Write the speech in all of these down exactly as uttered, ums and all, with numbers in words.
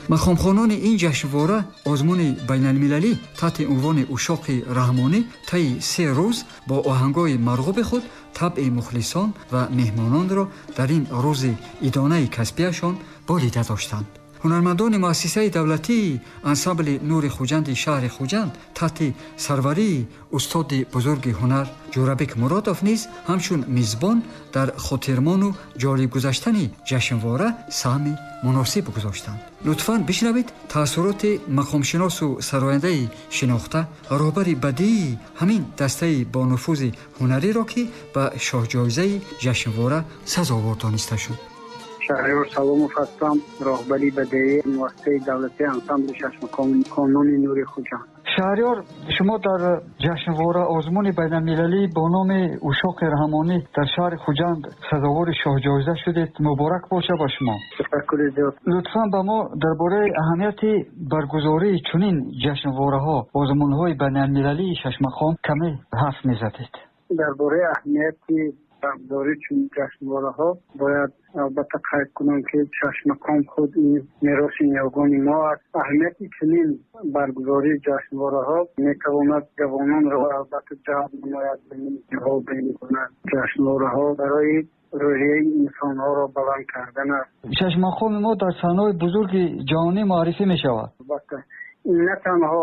мақомхонони ин ҷашнвора озмуни байналмилалӣ таҳти унвони ушоқи раҳмонӣ таи се рӯз бо оҳангҳои марғуби худ табъи мухлисон ва меҳмононро дар ин рӯзи идонаи касбияшон болида доштанд. ҳунармандони муассисаи давлатии ансамбли нури хуҷанди шаҳри Хуҷанд таҳти сарварии устоди бузурги ҳунар Ҷурабек Муродов низ ҳамчун мизбон дар хотирмону ҷолибгузаштани ҷашнвора саҳми муносиб гузоштанд. лутфан бишнавед таассуроти мақомшиносу сарояндаи шинохта роҳбари бадии ҳамин дастаи бонуфузи ҳунариро ки ба шоҳҷоизаи ҷашнвора сазовор дониста шуд. شهریار سلامов ҳастам, роҳбари бадеии муассисаи давлатии ансамбли ҷашнвораи нури хуҷанд. шаҳриёр, шумо дар ҷашнвора озмуни байналмилалӣ бо номи ушоқи раҳмонӣ дар шаҳри Хуҷанд сазовори шоҳҷоиза шудед. муборак боша ба шумо. ташаккури зиёд. лутфан ба мо дар бораи аҳамияти баргузории чунин ҷашнвораҳо, озмунҳои байналмилалии шашмақом каме ҳарф мезадед. дар бораи аҳамияти баргузории чунин ҷашнвораҳо бояд албатта қайд кунам ки шашмақом худ ин мероси миёгони мо аст. аҳамияти чунин баргузории ҷашнвораҳо метавонад ҷавононро албатта ҷалб намояд ба ин ҷаҳо бинамонад. ҷашнвораҳо барои рӯҳияи инсонҳоро баланд кардан аст. шашмақоми мо дар саҳнаҳои бузурги ҷаҳонӣ муаррифӣ мешавад. албатта ин на танҳо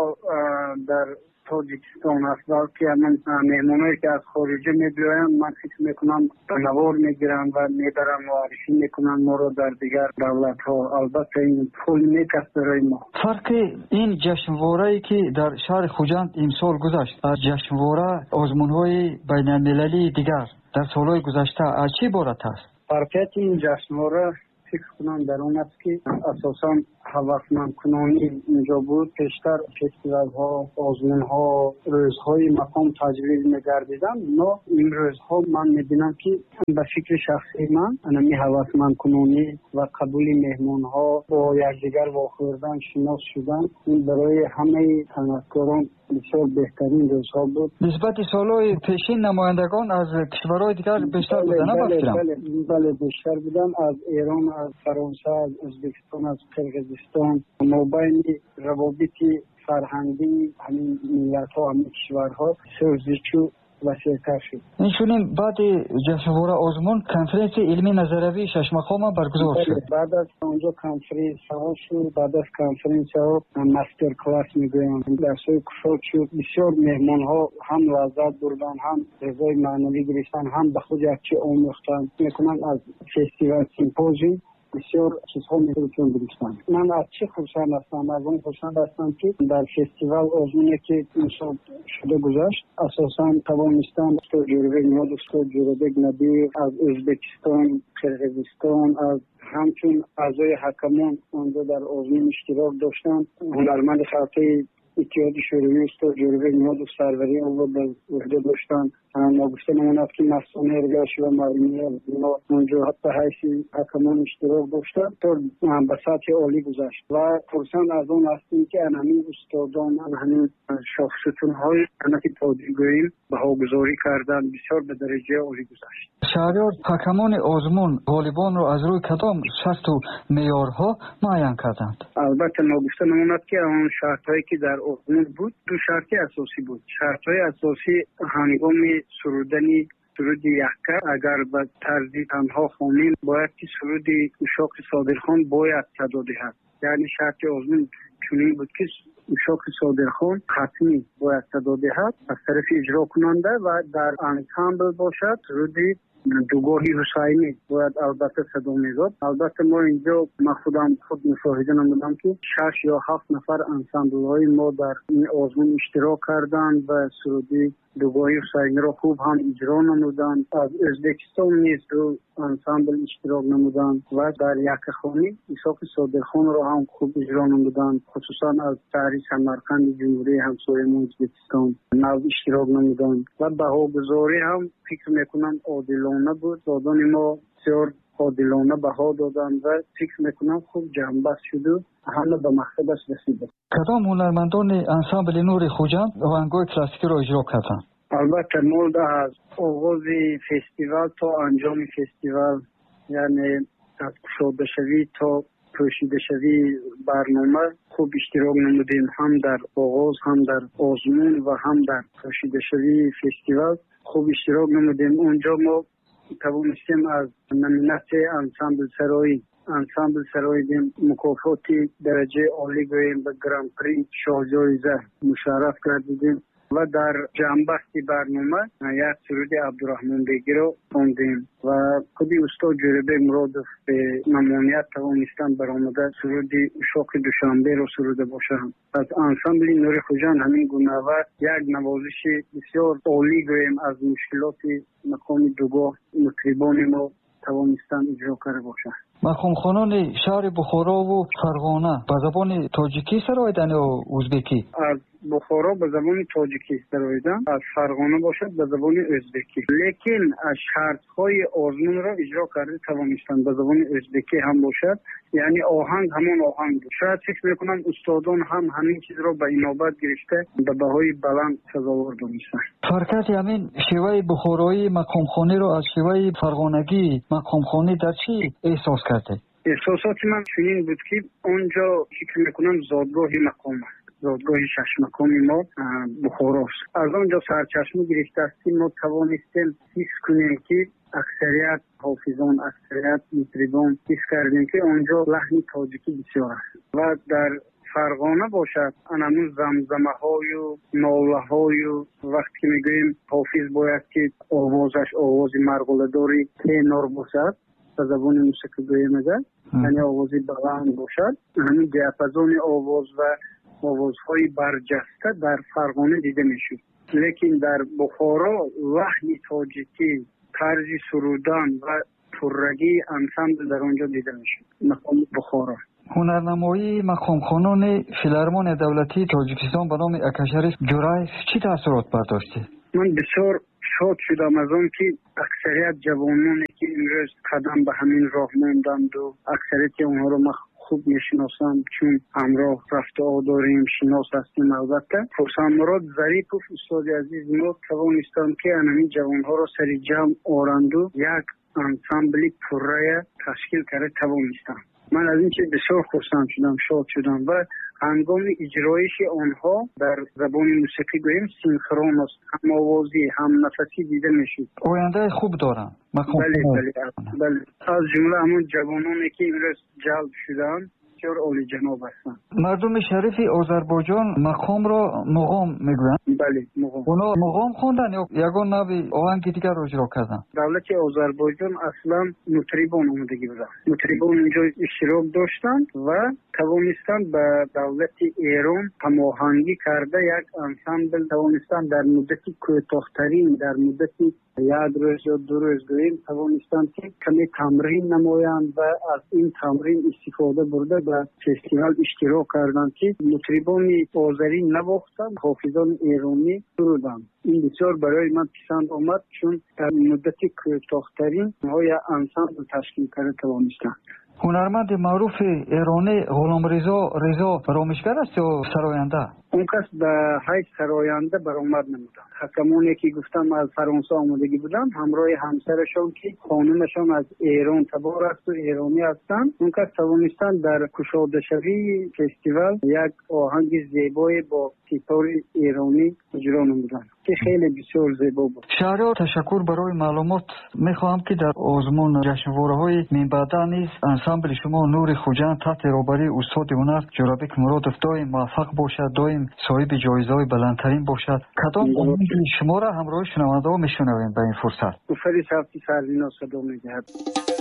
дар тоҷикистон аст, балки ҳамон меҳмоное ки аз хориҷа мебиёянд, ман фикр мекунам ба навор мегиранд ва мебаранд муаррифӣ мекунанд моро дар дигар давлатҳо. албатта ин пули мекаст барои мо. фарқи ин ҷашнворае ки дар шаҳри Хуҷанд имсол гузашт аз ҷашнвора озмунҳои байналмилалии дигар дар солҳои гузашта аз чӣ иборат аст? фарқияти ин ҷашнвора фикр кунам дар он аст ки асосан ҳавасмандкунонӣ инҷо буд. пештар фестивалҳо, озмунҳо, рӯзҳои мақом таҷвиз мегардиданд. но ин рӯзҳо ман мебинам ки ба фикри шахсии ман анами ҳавасмандкунонӣ ва қабули меҳмонҳо, бо якдигар вохӯрдан, шинос шудан, ин барои ҳамаи санъаткорон бисёр беҳтарин рӯзҳо буд. нисбати солҳои пешин намояндагон аз кишварҳои дигар бештар буданд, набафкирам? бале бештар буданд. аз эрон, аз фаронса, аз ӯзбекистон, аз қирғизистон. мобайни равобити фарҳангии ҳамин миллатҳо, ҳамин кишварҳо сӯзичу васеътар шуд. инчунин баъди ҷашнвора озмун конференсияи илмии назариявии шашмақома баргузор шуд. баъд аз онҷо конференсияҳо шуд. баъд аз конференсияҳо мастер класс мегӯянд, дарсҳои кушод шуд. бисёр меҳмонҳо ҳам лаззат бурданд, ҳам ризои маънавӣ гирифтанд, ҳам ба худ якчи омӯхтанд. мекунам аз фестивал симпозиум бисёр чизҳо метавонанд гирифтанд. ман аз чӣ хурсанд ҳастам? аз он хурсанд ҳастам ки дар фестивал озмуне ки имсол шуда гузашт, асосан тавонистанд устод Ҷурабек Муродов, устод Ҷурабек Надир аз Ӯзбекистон, Қирғизистон, аз ҳамчун аъзои ҳакамон онҷо дар озмун иштирок доштанд. ҳунарманди халқии иттиҳоди шӯравӣ устод Ҷурабек Муродов сарварии онро ба уҳда доштанд. мо гуфта намонад ки масъуле эргаш ва маълумия онҷо ҳатто ҳайси ҳакамон иштирок доштанд, то ба сатҳи олӣ гузашт. ва хурсанд аз он ҳастем ки анҳамин устодон, анҳамин шохсутунҳои санъати тоҷикгӯӣ баҳогузорӣ карданд, бисёр ба дараҷаи олӣ гузашт. шаҳриёр, ҳакамони озмун ғолибонро аз рӯи кадом шарту меъёрҳо муайян карданд? албатта мо гуфта намонад ки он шартҳое ки дар озмун буд, ду шарти асосӣ буд. шартҳои асосӣ ҳангоми сурудани суруди якка, агар ба тарзи танҳо хонем, бояд ки суруди ушоқи Содирхон бояд садо диҳад. яъни шарти озмун чунин буд ки ушоқи Содирхон хатмӣ бояд садо диҳад аз тарафи иҷрокунанда ва дар ансамбл бошад. суруди дугоҳи ҳусайнӣ бояд албатта садо медод. албатта мо инҷо ман худам худ мушоҳида намудам ки шаш ё ҳафт нафар ансамблҳои мо дар ин озмун иштирок карданд ва суруди дугоҳи ҳусайниро хуб ҳам иҷро намуданд. аз Ӯзбекистон низ ду ансамбл иштирок намуданд ва дар якахонӣ исоқи Содирхонро ҳам хуб иҷро намуданд. хусусан аз шаҳри Самарқанди ҷумҳурии ҳамсояи Ӯзбекистон нав иштирок намуданд ва баҳогузорӣ ҳам фикр мекунам одилона буд. додони мо бисёр одилона баҳо доданд ва фикр мекунам хуб ҷамъбаст шуду ҳама ба мақсадаш расида. кадом ҳунармандони ансамбли нури Хуҷанд оҳангҳои классикиро иҷро карданд? албатта мо аз оғози фестивал то анҷоми фестивал, яъне аз кушодашавӣ то پوشیده شوی برنامه خوب اشتراک نمودیم، هم در آغاز، هم در آزمون و هم در پوشیده شوی فستیوال خوب اشتراک نمودیم. اونجا ما توانستیم از نمینت انسامبل سرایی انسامبل سرایی دیم مکافاتی درجه عالی گوییم به گران پری شاهجایزه مشرف کردیم و در جنبستی برنامه یک سرود عبدالرحمن بیگی رو خوندیم و خودی استاد جوربه مرادف به ممنونیت توانستن برآمده سرود اشاق دوشنبه رو سروده باشند. از انسامبل نور خوجان همین گونه و یک نوازش بسیار عالی گوییم از مشکلات مقام دوگاه مطربان ما توانستن اجرا کرده باشند. مقامخوانان شهر بخارا و فرغانه به زبان تاجیکی سرایدن یا ازبکی؟ از بخارا به زبان تاجیکی سرایدن، از فرغانه باشد به زبان ازبکی، لیکن از شرطهای آزمون را اجرا کرده توانستن به زبان ازبکی هم باشد، یعنی آهنگ همان آهنگ بود. شاید فکر میکنم استادان هم همین چیز را به اینابت گرفته به بهای بلند سزاوار دانستن. فرقت همین شیوه بخارایی مقامخوانی را از شیوه فرغانگی مقامخوانی در چی احساس کرده؟ احساسات من چنین بود که اونجا فکر میکنم زادگاهی مقام است، زادگاه شش مقامی ما بخاراست. از آنجا سرچشمه گرفته هستیم ما توانستیم حس کنیم که اکثریت حافظان، اکثریت مطربان حس کردیم که آنجا لحن تاجیکی بسیار است و در فرغانه باشد انمون زمزمه های و ناله های و وقتی که میگوییم حافظ باید که آوازش آواز مرغوله داری تنور باشد به زبان موسیقی گوییم میگن، یعنی آوازی بلند باشد. همین دیاپازون آواز و آوازهای برجسته در فرغانه دیده میشود، لیکن در بخارا لحن تاجیکی، طرز سرودن و پررگی انسامبل در آنجا دیده میشود. مقام بخارا هنرنمایی مقامخوانان فیلارمون دولتی تاجیکستان به نام اکاشریف جورایف چی تاثیرات برداشته؟ من بسیار شاد شدم از آن که اکثریت جوانانی که امروز قدم به همین راه ماندند و اکثریت اونها رو من خوب میشناسم چون همراه رفته آداریم شناس هستیم. البته حسین مراد ظریف و استاد عزیز ما توانستند که همین جوانها رو سر جمع آورند و یک انسامبلی پره تشکیل کرده توانستند. من از این چیز بسیار خوشحال شدم، شاد شدم و هنگام اجرایش آنها در زبان موسیقی گوییم سینخرون است، هم آوازی هم نفسی دیده میشود. آینده خوب دارن. بله بله بله. از جمله همون جوانانی که امروز جلب شدن بسیار عالی جناب هستند. مردم شریف آذربایجان مقام را مقام میگویند؟ بله مقام. اونا مقام خوندن یا یگان نوی آهنگ دیگر رو اجرا کردن؟ دولت آذربایجان اصلا مطربان اومدگی بودن، مطربان اینجا اشتراک داشتند و توانستند به دولت ایران هماهنگی کرده یک انسامبل توانستند در مدت کوتاه‌ترین در مدت یک روز یا دو روز گوییم توانستند که کمی تمرین نمایند و از این تمرین استفاده برده به فستیوال اشتراک کردند که مطربان آذری نواختند، حافظان ایرانی سرودند. این بسیار برای من پسند آمد چون در مدت کوتاه‌ترین های انسامبل تشکیل کرده توانستند. هنرمند معروف ایرانی غلامرضا رضا رامشگر است یا سراینده؟ اون کس به حیث سراینده برآمد نمودن. حکمانی که گفتم از فرانسه آمدگی بودن همراه همسرشان که خانمشان از ایران تبار است و ایرانی هستند، اون کس توانستند در گشاده شوی فستیوال یک آهنگ زیبای با سیتار ایرانی اجرا نمودن که خیلی بسیار زیبا بود. شهریار تشکر برای معلومات. میخواهم که در آزمون جشنواره‌های من بعدا نیز انسامبل شما نور خوجان تحت رهبری استاد هنر جورابک مرادف دائم موفق باشد، دائم صاحب جایزه‌های بلندترین باشد. کدام امید شما را همراه شنونده ها میشنویم به این فرصت؟ فرصت سرزینا صدا میدهد.